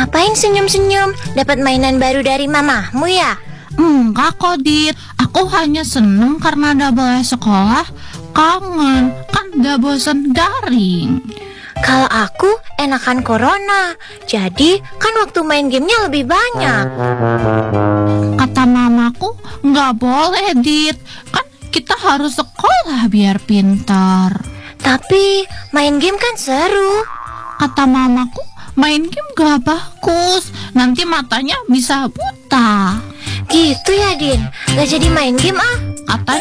Ngapain senyum-senyum? Dapat mainan baru dari mamahmu ya? Enggak kok, Dit. Aku hanya seneng karena udah boleh sekolah. Kangen, kan gak bosan daring. Kalau aku enakan corona, jadi kan waktu main gamenya lebih banyak. Kata mamaku, gak boleh, Dit. Kan kita harus sekolah biar pintar. Tapi main game kan seru. Kata mamaku, main game gak bagus. Nanti matanya bisa buta. Gitu ya, Din? Gak jadi main game ah? Katanya